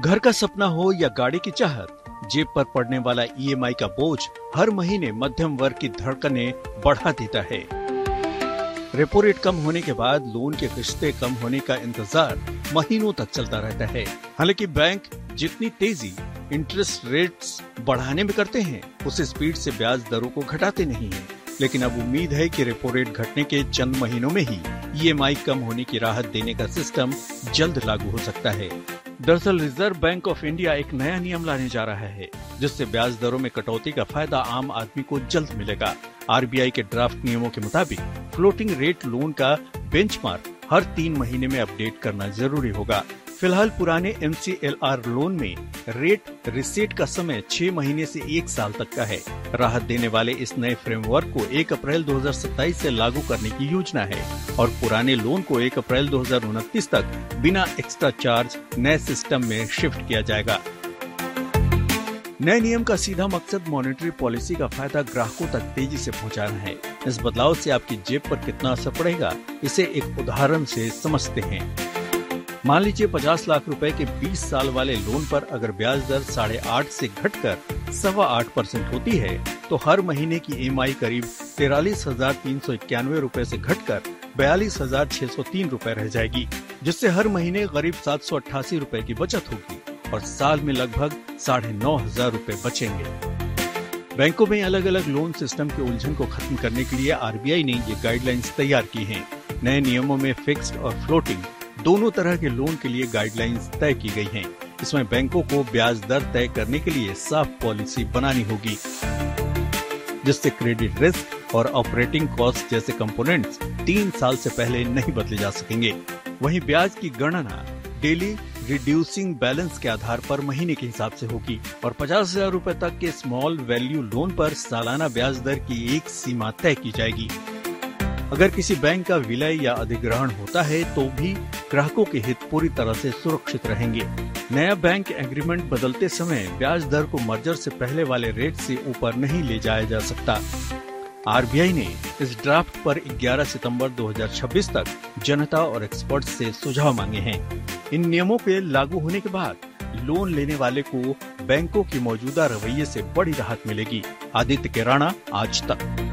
घर का सपना हो या गाड़ी की चाहत, जेब पर पड़ने वाला ईएमआई का बोझ हर महीने मध्यम वर्ग की धड़कनें बढ़ा देता है। रेपो रेट कम होने के बाद लोन की किस्तें कम होने का इंतजार महीनों तक चलता रहता है। हालांकि बैंक जितनी तेजी इंटरेस्ट रेट्स बढ़ाने में करते हैं, उस स्पीड से ब्याज दरों को घटाते नहीं हैं। लेकिन अब उम्मीद है कि रेपो रेट घटने के चंद महीनों में ही ईएमआई कम होने की राहत देने का सिस्टम जल्द लागू हो सकता है। दरअसल रिजर्व बैंक ऑफ इंडिया एक नया नियम लाने जा रहा है, जिससे ब्याज दरों में कटौती का फायदा आम आदमी को जल्द मिलेगा। आरबीआई के ड्राफ्ट नियमों के मुताबिक फ्लोटिंग रेट लोन का बेंचमार्क हर 3 महीने में अपडेट करना जरूरी होगा। फिलहाल पुराने MCLR लोन में रेट रिसेट का समय 6 महीने से 1 साल तक का है। राहत देने वाले इस नए फ्रेमवर्क को 1 अप्रैल 2027 से लागू करने की योजना है और पुराने लोन को 1 अप्रैल 2029 तक बिना एक्स्ट्रा चार्ज नए सिस्टम में शिफ्ट किया जाएगा। नए नियम का सीधा मकसद मॉनेटरी पॉलिसी का फायदा ग्राहकों तक तेजी से पहुंचाना है। इस बदलाव से आपकी जेब पर कितना असर पड़ेगा, इसे एक उदाहरण से समझते हैं। मान लीजिए 50 लाख रुपए के 20 साल वाले लोन पर अगर ब्याज दर 8.5 से घटकर 8.25% होती है, तो हर महीने की ईएमआई करीब 43,391 रुपए से घटकर 42,603 रुपए रह जाएगी, जिससे हर महीने करीब 788 रुपए की बचत होगी और साल में लगभग 9,500 रुपए बचेंगे। बैंकों में अलग अलग लोन सिस्टम के उलझन को खत्म करने के लिए आरबीआई ने ये गाइडलाइंस तैयार की हैं। नए नियमों में फिक्स्ड और फ्लोटिंग दोनों तरह के लोन के लिए गाइडलाइंस तय की गई हैं। इसमें बैंकों को ब्याज दर तय करने के लिए साफ पॉलिसी बनानी होगी, जिससे क्रेडिट रिस्क और ऑपरेटिंग कॉस्ट जैसे कंपोनेंट्स 3 साल से पहले नहीं बदले जा सकेंगे। वहीं ब्याज की गणना डेली रिड्यूसिंग बैलेंस के आधार पर महीने के हिसाब से होगी और 50,000 रुपए तक के स्मॉल वैल्यू लोन पर सालाना ब्याज दर की एक सीमा तय की जाएगी। अगर किसी बैंक का विलय या अधिग्रहण होता है तो भी ग्राहकों के हित पूरी तरह से सुरक्षित रहेंगे। नया बैंक एग्रीमेंट बदलते समय ब्याज दर को मर्जर से पहले वाले रेट से ऊपर नहीं ले जाया जा सकता। आरबीआई ने इस ड्राफ्ट पर 11 सितंबर 2026 तक जनता और एक्सपर्ट से सुझाव मांगे हैं। इन नियमों के लागू होने के बाद लोन लेने वाले को बैंकों की मौजूदा रवैये से बड़ी राहत मिलेगी। आदित्य केराना, आज तक।